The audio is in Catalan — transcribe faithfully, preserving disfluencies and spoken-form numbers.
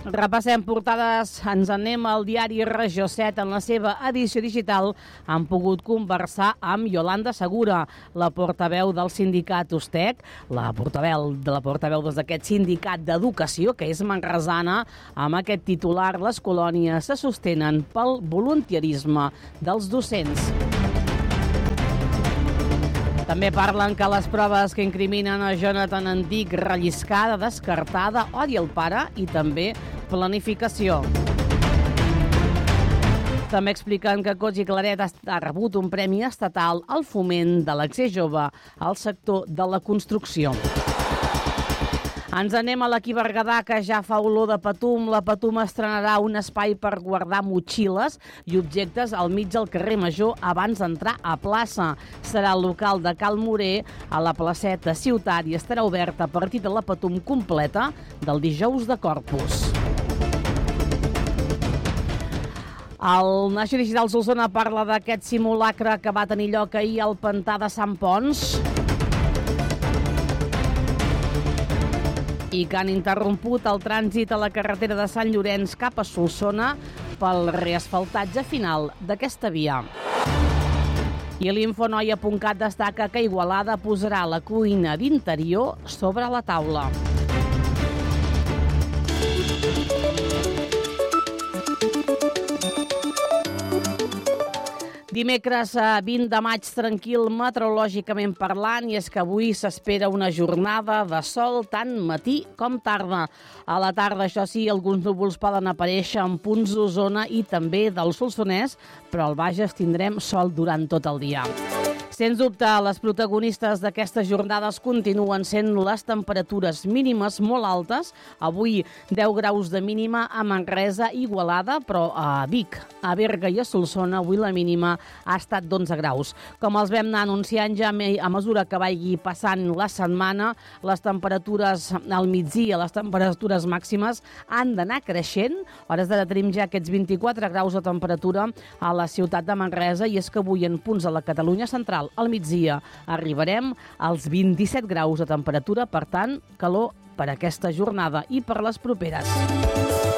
Repassem portades, ens anem al diari Regió set. En la seva edició digital han pogut conversar amb Iolanda Segura, la portaveu del sindicat USTEC, la portaveu de la portaveu d'aquest sindicat d'educació, que és manresana, amb aquest titular: les colònies se sostenen pel voluntarisme dels docents. També parlen que les proves que incriminen a Jonathan Antic, relliscada, descartada, odi al pare i també planificació. També expliquen que Cots i Claret ha rebut un premi estatal al foment de l'accés jove al sector de la construcció. Ens anem a l'Equí Berguedà, que ja fa olor de Patum. La Patum estrenarà un espai per guardar motxilles i objectes al mig del carrer Major abans d'entrar a plaça. Serà el local de Cal Morer, a la placeta Ciutat, i estarà oberta a partir de la Patum completa del dijous de Corpus. El Nació Digital Solsona parla d'aquest simulacre que va tenir lloc ahir al pantà de Sant Ponç i que han interromput el trànsit a la carretera de Sant Llorenç cap a Solsona pel reasfaltatge final d'aquesta via. I l'Infonoia punt cat destaca que Igualada posarà la cuina d'interior sobre la taula. Dimecres vint de maig tranquil meteorològicament parlant, i és que avui s'espera una jornada de sol tant matí com tarda. A la tarda, això sí, alguns núvols poden aparèixer en punts d'Osona i també del Solsonès, però al Bages tindrem sol durant tot el dia. Sens dubte, les protagonistes d'aquestes jornades continuen sent les temperatures mínimes molt altes. Avui deu graus de mínima a Manresa i Igualada, però a Vic, a Berga i a Solsona avui la mínima ha estat d'onze graus. Com els vam anar anunciant ja a mesura que vagi passant la setmana, les temperatures al migdia, les temperatures màximes han d'anar creixent. A hores d'ara tenim ja aquests vint-i-quatre graus de temperatura a la ciutat de Manresa, i és que avui en punts de la Catalunya central al migdia arribarem als vint-i-set graus de temperatura, per tant, calor per aquesta jornada i per les properes.